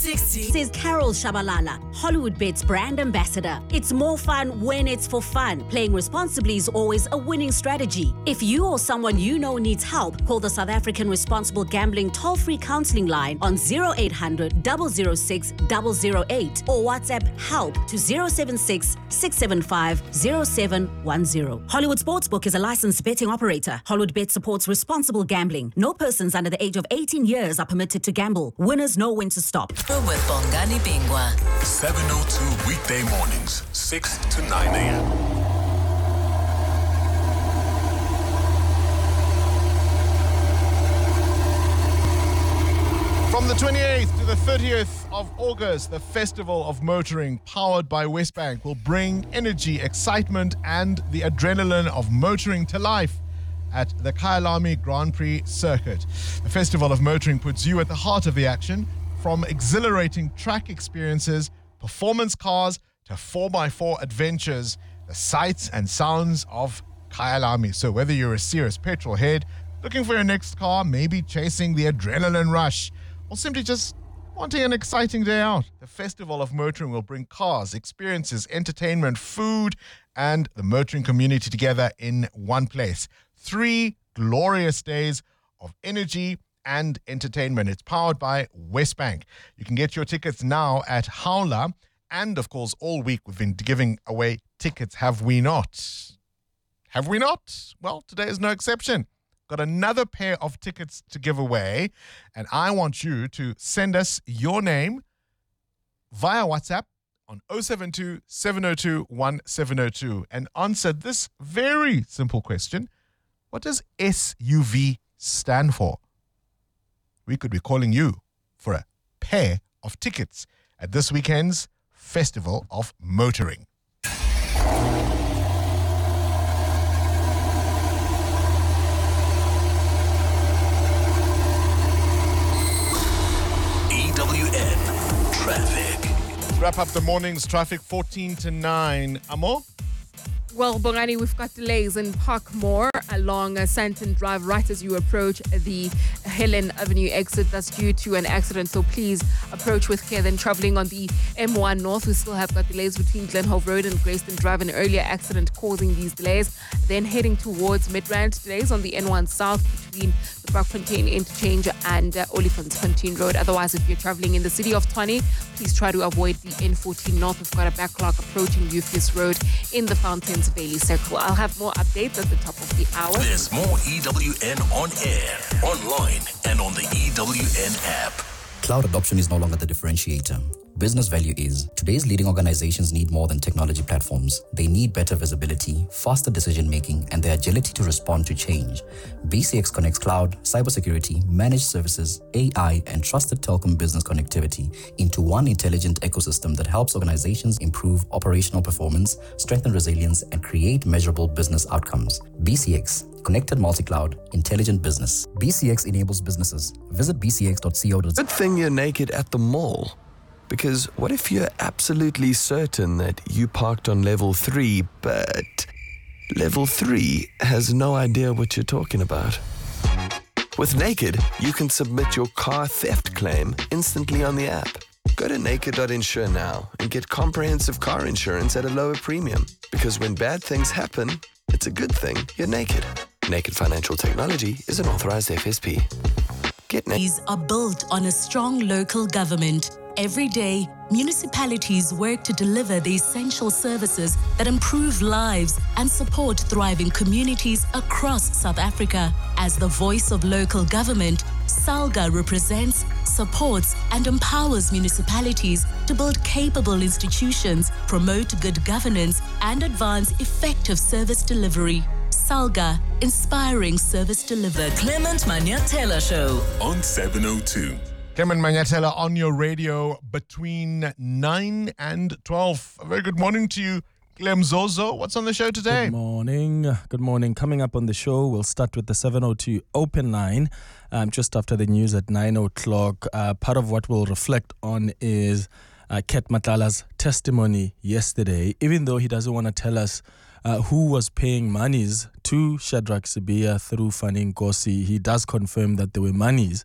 360. Says Carol Shabalala, Hollywood Bets brand ambassador. It's more fun when it's for fun. Playing responsibly is always a winning strategy. If you or someone you know needs help, call the South African Responsible Gambling toll-free counseling line on 0800 006 008 or WhatsApp help to 076 675 0710. Hollywood Sportsbook is a licensed betting operator. Hollywood Bet supports responsible gambling. No persons under the age of 18 years are permitted to gamble. Winners know when to stop. With Bongani Bingwa. 702 weekday mornings, 6 to 9 a.m. From the 28th to the 30th of August, the Festival of Motoring, powered by Westbank, will bring energy, excitement, and the adrenaline of motoring to life at the Kyalami Grand Prix circuit. The Festival of Motoring puts you at the heart of the action, from exhilarating track experiences, performance cars, to 4x4 adventures, the sights and sounds of Kyalami. So whether you're a serious petrol head, looking for your next car, maybe chasing the adrenaline rush, or simply just wanting an exciting day out, the Festival of Motoring will bring cars, experiences, entertainment, food, and the motoring community together in one place. 3 glorious days of energy and entertainment. It's powered by Westbank. You can get your tickets now at Howler, and of course all week we've been giving away tickets, have we not? Have we not? Well, today is no exception. Got another pair of tickets to give away, and I want you to send us your name via WhatsApp on 072 702 1702 and answer this very simple question. What does SUV stand for? We could be calling you for a pair of tickets at this weekend's Festival of Motoring. EWN Traffic. Let's wrap up the morning's traffic, 14 to 9. Amo? Well, Bongani, we've got delays in Parkmore along Santon Drive right as you approach the Helen Avenue exit. That's due to an accident, so please approach with care. Then traveling on the M1 North, we still have got delays between Glenhove Road and Grayston Drive, an earlier accident causing these delays. Then heading towards Midrand, delays on the N1 South between the Brockfontein Interchange and Olifantsfontein Road. Otherwise, if you're traveling in the city of Tshwane, please try to avoid the N14 North. We've got a backlog approaching Euphis Road in the Fountains Bailey Circle. I'll have more updates at the top of the hour. There's more EWN on air, online, and on the EWN app. Cloud adoption is no longer the differentiator. Business value is. Today's leading organizations need more than technology platforms. They need better visibility, faster decision-making, and the agility to respond to change. BCX connects cloud, cybersecurity, managed services, AI, and trusted telecom business connectivity into one intelligent ecosystem that helps organizations improve operational performance, strengthen resilience, and create measurable business outcomes. BCX, connected multi-cloud, intelligent business. BCX enables businesses. Visit bcx.co. Good thing you're naked at the mall. Because what if you're absolutely certain that you parked on level 3, but level 3 has no idea what you're talking about? With Naked, you can submit your car theft claim instantly on the app. Go to naked.insure now and get comprehensive car insurance at a lower premium. Because when bad things happen, it's a good thing you're naked. Naked Financial Technology is an authorized FSP. Get naked. These are built on a strong local government. Every day, municipalities work to deliver the essential services that improve lives and support thriving communities across South Africa. As the voice of local government, SALGA represents, supports, and empowers municipalities to build capable institutions, promote good governance, and advance effective service delivery. SALGA, inspiring service delivery. The Clement Manyathela Show on 702. Clement Manyathela on your radio between 9 and 12. A very good morning to you, Clem Zozo. What's on the show today? Good morning. Good morning. Coming up on the show, we'll start with the 702 open line just after the news at 9 o'clock. Part of what we'll reflect on is Ket Matlala's testimony yesterday. Even though he doesn't want to tell us who was paying monies to Shadrach Sibiya through Fanny Nkosi, he does confirm that there were monies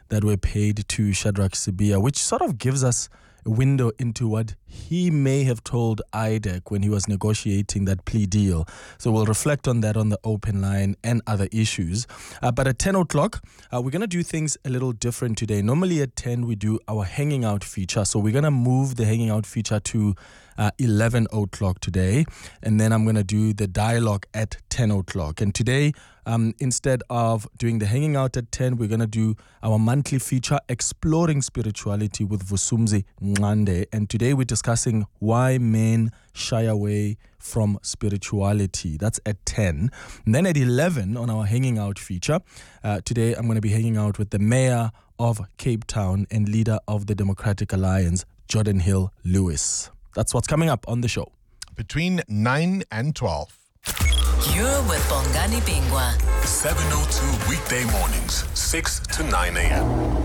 that were paid to Shadrach Sibia, which sort of gives us a window into what he may have told IDEC when he was negotiating that plea deal. So we'll reflect on that on the open line and other issues. But at 10 o'clock, we're going to do things a little different today. Normally at 10, we do our hanging out feature. So we're going to move the hanging out feature to 11 o'clock today. And then I'm going to do the dialogue at 10 o'clock. And today, instead of doing the hanging out at 10, we're going to do our monthly feature, Exploring Spirituality with Vusumzi Ngande. And today we're discussing why men shy away from spirituality. That's at 10. And then at 11 on our hanging out feature, today I'm going to be hanging out with the mayor of Cape Town and leader of the Democratic Alliance, Jordan Hill Lewis. That's what's coming up on the show. Between 9 and 12. You're with Bongani Bingwa. 702 weekday mornings, 6 to 9 a.m.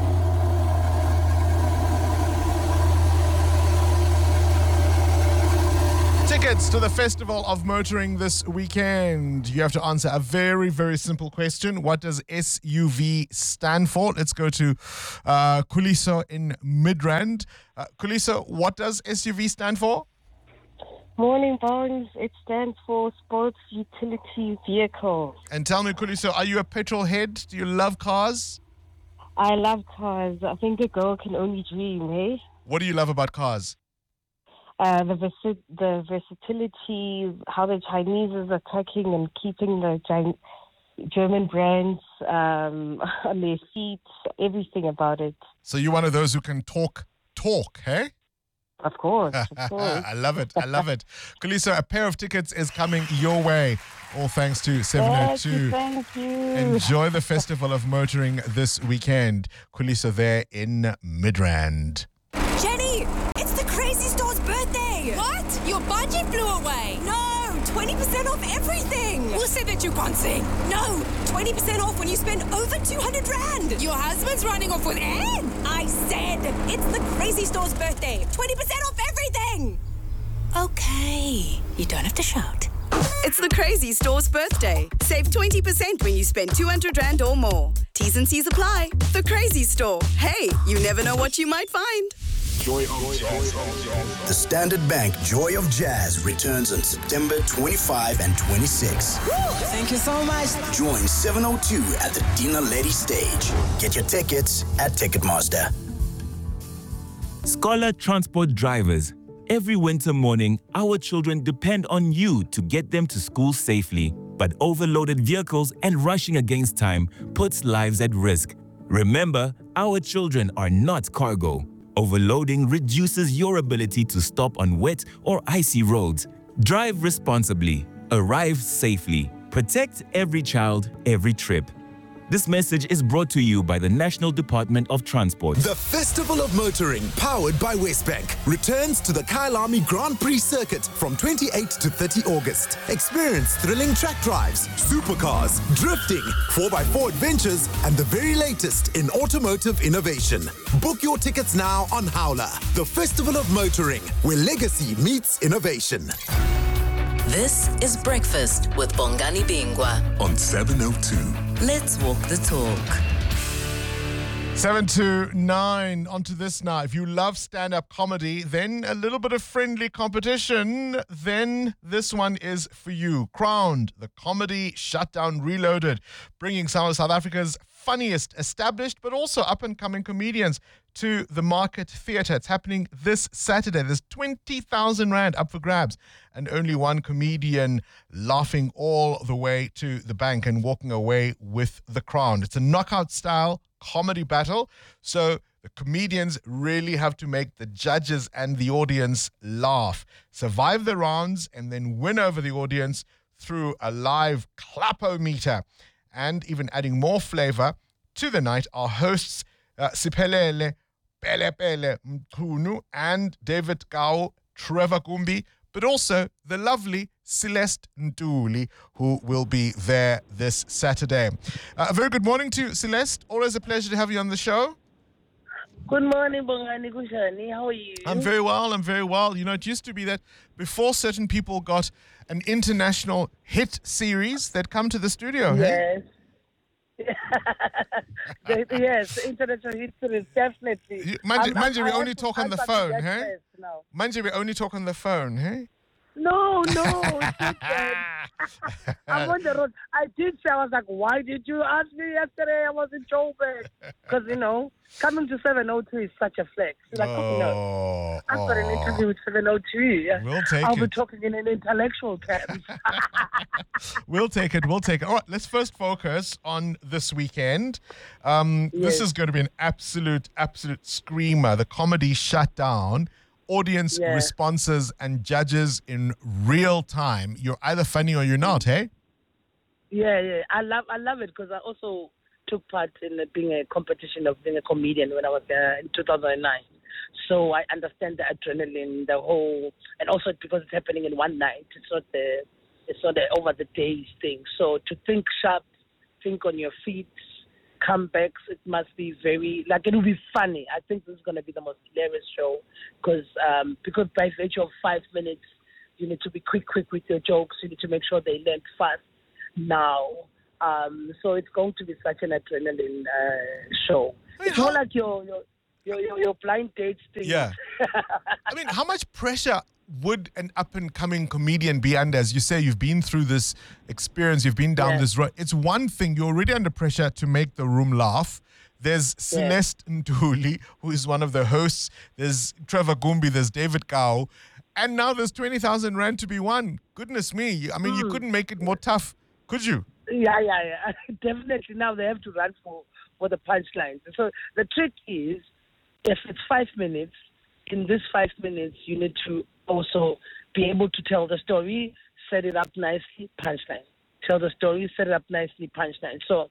Tickets to the Festival of Motoring this weekend. You have to answer a very, very simple question. What does SUV stand for? Let's go to Kuliso in Midrand. Kuliso, what does SUV stand for? Morning, Bongs. It stands for Sports Utility Vehicle. And tell me, Kuliso, are you a petrol head? Do you love cars? I love cars. I think a girl can only dream, hey? What do you love about cars? The versatility, how the Chinese is attacking and keeping the German brands on their seats, everything about it. So you're one of those who can talk, hey? Of course, of course. I love it. Kuliso, a pair of tickets is coming your way. All thanks to 702. Thank you. Enjoy the Festival of Motoring this weekend. Kuliso there in Midrand. Jenny, it's the Crazy Store's birthday. What? Your budget flew away. No, 20% off everything. Who said that you can't sing? No, 20% off when you spend over 200 Rand. Your husband's running off with Anne. I said, it's the Crazy Store's birthday. 20% off everything. Okay, you don't have to shout. It's the Crazy Store's birthday. Save 20% when you spend 200 Rand or more. T's and C's apply. The Crazy Store. Hey, you never know what you might find. Joy of Jazz. The Standard Bank Joy of Jazz returns on September 25 and 26. Thank you so much. Join 702 at the Dina Lady stage. Get your tickets at Ticketmaster. Scholar Transport drivers. Every winter morning, our children depend on you to get them to school safely. But overloaded vehicles and rushing against time puts lives at risk. Remember, our children are not cargo. Overloading reduces your ability to stop on wet or icy roads. Drive responsibly. Arrive safely. Protect every child, every trip. This message is brought to you by the National Department of Transport. The Festival of Motoring, powered by Westbank, returns to the Kyalami Grand Prix circuit from 28 to 30 August. Experience thrilling track drives, supercars, drifting, 4x4 adventures, and the very latest in automotive innovation. Book your tickets now on Howler. The Festival of Motoring, where legacy meets innovation. This is Breakfast with Bongani Bingwa on 702. Let's walk the talk. 7 to 9. On to this now. If you love stand-up comedy, then a little bit of friendly competition, then this one is for you. Crowned, the Comedy Shutdown Reloaded, bringing some of South Africa's funniest established but also up-and-coming comedians to the Market Theatre. It's happening this Saturday. There's 20,000 Rand up for grabs and only one comedian laughing all the way to the bank and walking away with the crown. It's a knockout-style comedy battle, so the comedians really have to make the judges and the audience laugh, survive the rounds, and then win over the audience through a live clap-o-meter. And even adding more flavor to the night are hosts Siphelele Pele Mchunu and David Gao, Trevor Gumbi, but also the lovely Celeste Ntuli, who will be there this Saturday. A very good morning to you, Celeste. Always a pleasure to have you on the show. Good morning, Bongani Kushani. How are you? I'm very well. You know, it used to be that before certain people got an international hit series, they'd come to the studio. Yes. Hey? Yes, international history is definitely. Manje, we only talk on the phone, hey? Manje, we only talk on the phone, hey? No, it's not that. I'm on the road. I did say, I was like, why did you ask me yesterday? I was in Joburg. Because, coming to 702 is such a flex. Like, I've got an interview with 702. We'll take I'll be it. talking in an intellectual terms. We'll take it. All right, let's first focus on this weekend. This is going to be an absolute screamer. The comedy shut down. Audience responses and judges in real time. You're either funny or you're not, hey? Yeah. I love it because I also took part in being a competition of being a comedian when I was there in 2009. So I understand the adrenaline, the whole, and also because it's happening in one night. It's not the over the days thing. So to think sharp, think on your feet, comebacks, it must be it will be funny. I think this is going to be the most hilarious show because by virtue of 5 minutes, you need to be quick with your jokes. You need to make sure they land fast now. So it's going to be such an adrenaline show. It's more like your blind dates thing. Yeah. I mean, how much pressure would an up-and-coming comedian be under? As you say, you've been through this experience, you've been down this road. It's one thing, you're already under pressure to make the room laugh. There's Celeste Ntuli, who is one of the hosts. There's Trevor Gumbi, there's David Gao. And now there's 20,000 Rand to be won. Goodness me. I mean, you couldn't make it more tough, could you? Yeah. Definitely now they have to run for the punchlines. So the trick is, if it's 5 minutes, in this 5 minutes, you need to also be able to tell the story, set it up nicely, punchline. Tell the story, set it up nicely, punchline. So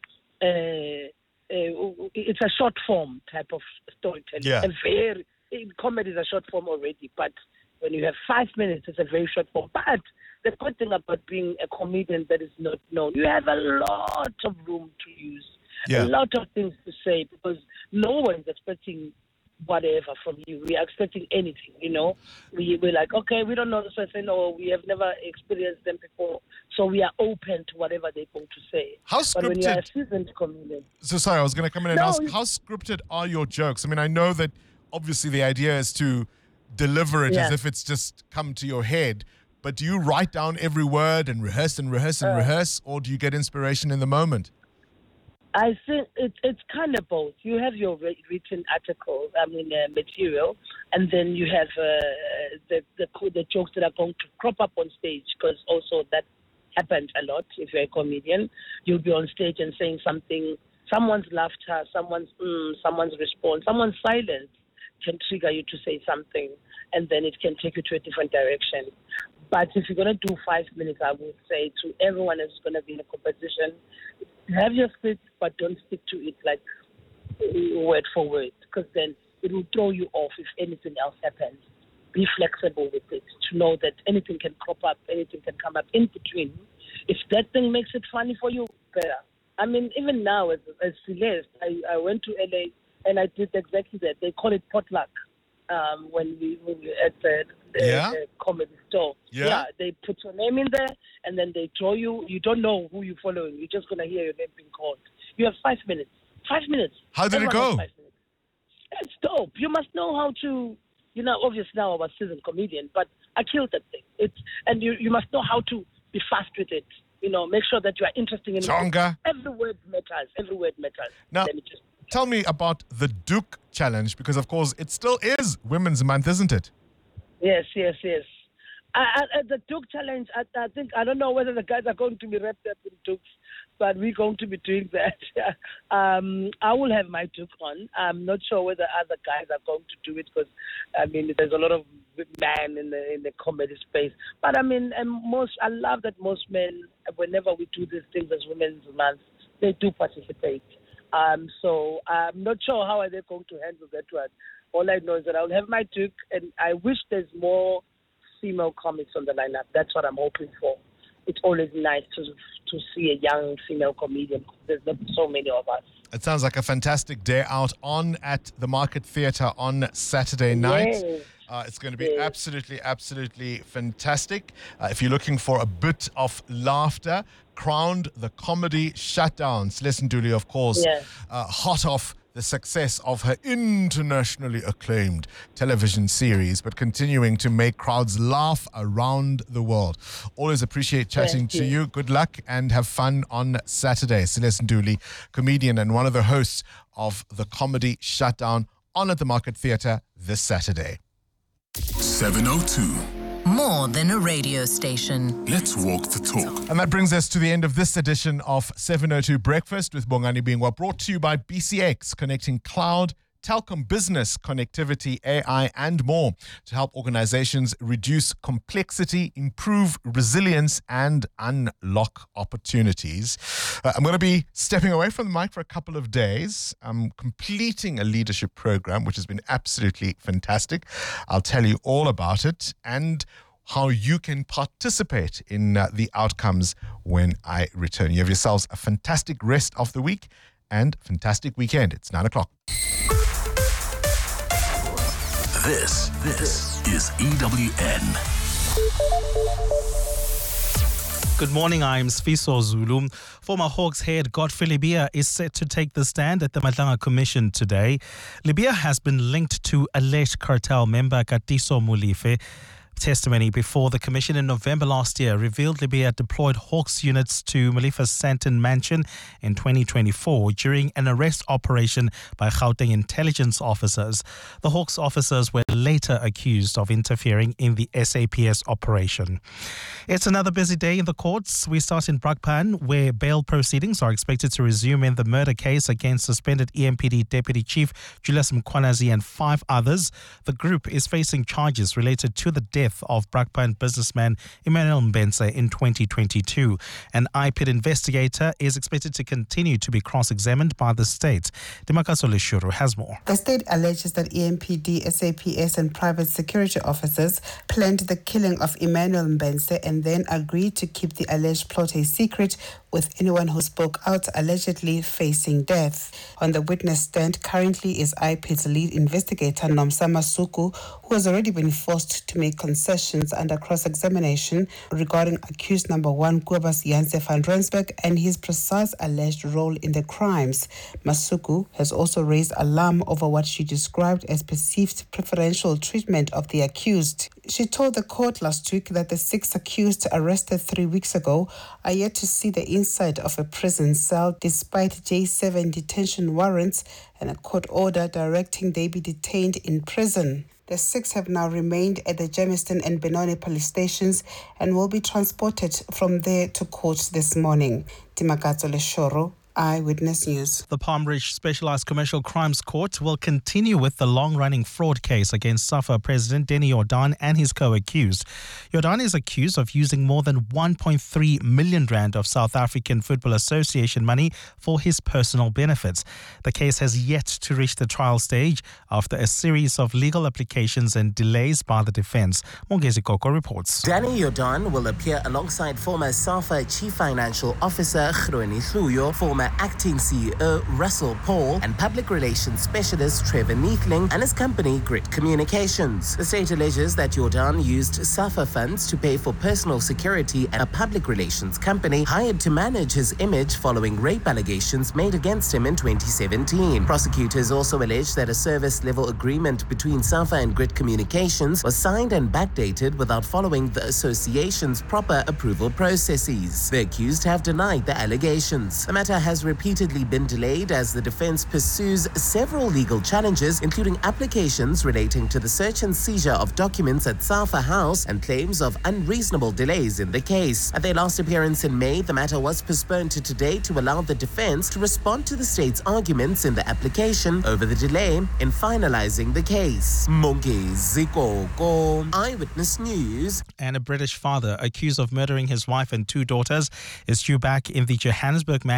it's a short form type of storytelling. Yeah. Comedy is a short form already, but when you have 5 minutes, it's a very short form. But the good thing about being a comedian that is not known, you have a lot of room to use, a lot of things to say, because no one is expecting whatever from you. We are expecting anything, We're like, okay, we don't know this person, or we have never experienced them before, so we are open to whatever they're going to say. How scripted? But when you're a seasoned comedian. So sorry, I was going to come in and ask, how scripted are your jokes? I mean, I know that obviously the idea is to deliver it as if it's just come to your head, but do you write down every word and rehearse, or do you get inspiration in the moment? I think it's kind of both. You have your written article, material, and then you have the jokes that are going to crop up on stage, because also that happens a lot. If you're a comedian, you'll be on stage and saying something, someone's laughter, someone's response, someone's silence can trigger you to say something, and then it can take you to a different direction. But if you're going to do 5 minutes, I would say to everyone who's going to be in a competition, have your script, but don't stick to it like word for word, because then it will throw you off if anything else happens. Be flexible with it, to know that anything can crop up, anything can come up in between. If that thing makes it funny for you, better. I mean, even now as Celeste, I went to LA and I did exactly that. They call it potluck when we were at the comedy store. Yeah, they put your name in there and then they draw you. You don't know who you're following. You're just going to hear your name being called. You have 5 minutes. 5 minutes. How did it go? 5 minutes. It's dope. You must know how to, obviously now I'm a seasoned comedian, but I killed that thing. And you must know how to be fast with it. Make sure that you are interesting in Tonga. Every word matters. Every word matters. Now, tell me about the Duke Challenge, because of course it still is Women's Month, isn't it? Yes. The Duke Challenge, I think, I don't know whether the guys are going to be wrapped up in Dukes, but we're going to be doing that. I will have my Duke on. I'm not sure whether other guys are going to do it, because, there's a lot of men in the comedy space. But, I love that most men, whenever we do these things as Women's Month, they do participate. So I'm not sure how are they going to handle that one. All I know is that I'll have my Duke, and I wish there's more female comics on the lineup. That's what I'm hoping for. It's always nice to see a young female comedian. There's not so many of us. It sounds like a fantastic day out on at the Market Theatre on Saturday night. Yes. It's going to be absolutely fantastic. If you're looking for a bit of laughter, crowned the comedy shutdown. Celeste Nduli, of course, hot off the success of her internationally acclaimed television series, but continuing to make crowds laugh around the world. Always appreciate chatting to you. Good luck and have fun on Saturday. Celeste Nduli, comedian and one of the hosts of the Comedy Shutdown on at the Market Theatre this Saturday. 702. More than a radio station. Let's walk the talk. And that brings us to the end of this edition of 702 Breakfast with Bongani Bingwa, brought to you by BCX, connecting cloud, telecom business, connectivity, AI, and more to help organizations reduce complexity, improve resilience, and unlock opportunities. I'm going to be stepping away from the mic for a couple of days. I'm completing a leadership program, which has been absolutely fantastic. I'll tell you all about it and how you can participate in the outcomes when I return. You have yourselves a fantastic rest of the week and fantastic weekend. It's 9 o'clock. This is EWN. Good morning, I'm Sfiso Zulu. Former Hawks head Godfrey Libia is set to take the stand at the Madlanga Commission today. Libia has been linked to alleged cartel member Katiso Molefe. Testimony before the Commission in November last year revealed Libya deployed Hawks units to Malefe's Sandton mansion in 2024 during an arrest operation by Gauteng intelligence officers. The Hawks officers were later accused of interfering in the SAPS operation. It's another busy day in the courts. We start in Brakpan, where bail proceedings are expected to resume in the murder case against suspended EMPD Deputy Chief Julius Mkhwanazi and 5 others. The group is facing charges related to the death of Brakpan businessman Emmanuel Mbense in 2022. An IPID investigator is expected to continue to be cross-examined by the state. Dimakaso Leshuru has more. The state alleges that EMPD, SAPS and private security officers planned the killing of Emmanuel Mbense and then agreed to keep the alleged plot a secret, with anyone who spoke out allegedly facing death. On the witness stand currently is IPID's lead investigator Nomsama Suku, who has already been forced to make concessions under cross-examination regarding accused number 1 Kobus Janse van Rensburg and his precise alleged role in the crimes. Masuku has also raised alarm over what she described as perceived preferential treatment of the accused. She told the court last week that the 6 accused arrested 3 weeks ago are yet to see the inside of a prison cell despite J7 detention warrants and a court order directing they be detained in prison. The 6 have now remained at the Germiston and Benoni police stations and will be transported from there to court this morning. Timakato Leshoro, Eyewitness News. The Palm Ridge Specialized Commercial Crimes Court will continue with the long-running fraud case against SAFA President Denny Jordan and his co-accused. Jordan is accused of using more than 1.3 million rand of South African Football Association money for his personal benefits. The case has yet to reach the trial stage after a series of legal applications and delays by the defense. Mongezi Koko reports. Denny Jordan will appear alongside former SAFA Chief Financial Officer Hroni Hluyo, former Acting CEO Russell Paul, and Public Relations Specialist Trevor Neethling and his company Grit Communications. The state alleges that Jordan used SAFA funds to pay for personal security at a public relations company hired to manage his image following rape allegations made against him in 2017. Prosecutors also allege that a service-level agreement between SAFA and Grit Communications was signed and backdated without following the association's proper approval processes. The accused have denied the allegations. The matter has repeatedly been delayed as the defense pursues several legal challenges, including applications relating to the search and seizure of documents at SAFA House and claims of unreasonable delays in the case. At their last appearance in May, the matter was postponed to today to allow the defense to respond to the state's arguments in the application over the delay in finalizing the case. Mongezi Koko, Eyewitness News. And a British father accused of murdering his wife and 2 daughters is due back in the Johannesburg Magistrates Court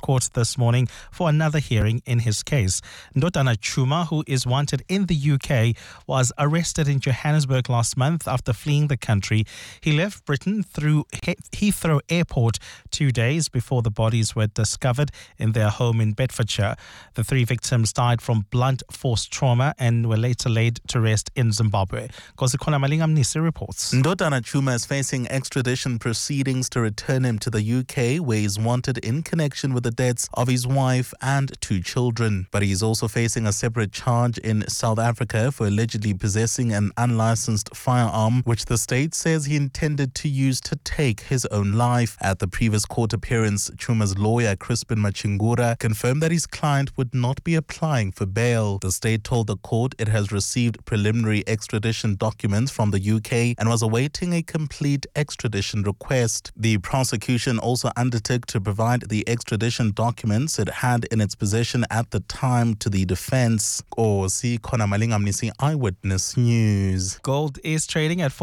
court this morning for another hearing in his case. Ndodana Chuma, who is wanted in the UK, was arrested in Johannesburg last month after fleeing the country. He left Britain through Heathrow Airport 2 days before the bodies were discovered in their home in Bedfordshire. The 3 victims died from blunt force trauma and were later laid to rest in Zimbabwe. Kozikona Malingamnisi reports. Ndodana Chuma is facing extradition proceedings to return him to the UK, where he's wanted in connection with the deaths of his wife and 2 children. But he's also facing a separate charge in South Africa for allegedly possessing an unlicensed firearm, which the state says he intended to use to take his own life. At the previous court appearance, Chuma's lawyer, Crispin Machingura, confirmed that his client would not be applying for bail. The state told the court it has received preliminary extradition documents from the UK and was awaiting a complete extradition request. The prosecution also undertook to provide the extradition documents it had in its possession at the time to the defense. Kona Malingamnisi, Eyewitness News. Gold is trading at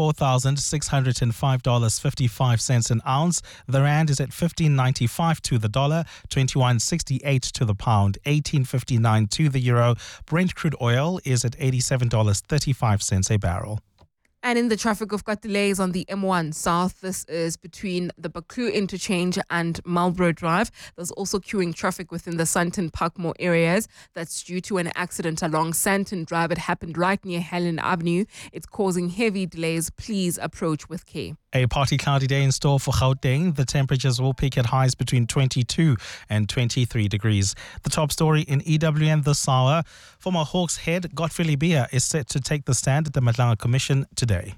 $4,605.55 an ounce. The rand is at 15.95 to the dollar, 21.68 to the pound, 18.59 to the euro. Brent crude oil is at $87.35 a barrel. And in the traffic, we've got delays on the M1 South. This is between the Baku interchange and Marlborough Drive. There's also queuing traffic within the Sandton Parkmore areas. That's due to an accident along Sandton Drive. It happened right near Helen Avenue. It's causing heavy delays. Please approach with care. A partly cloudy day in store for Gauteng. The temperatures will peak at highs between 22 and 23 degrees. The top story in EWN this hour. Former Hawks head Godfrey Lebeya is set to take the stand at the Madlanga Commission today.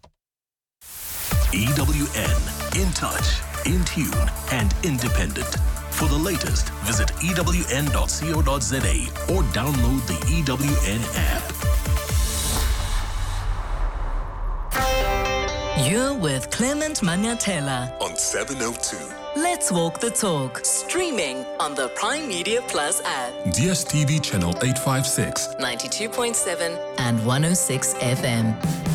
EWN, in touch, in tune, and independent. For the latest, visit ewn.co.za or download the EWN app. You're with Clement Manyatela on 702. Let's walk the talk. Streaming on the Prime Media Plus app. DSTV channel 856. 92.7 and 106 FM.